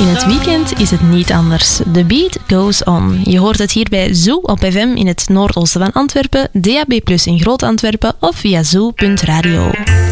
in het weekend is het niet anders. The beat goes on. Je hoort het hier bij Zoo op FM in het noordoosten van Antwerpen, DAB+ in Groot-Antwerpen of via zoo.radio.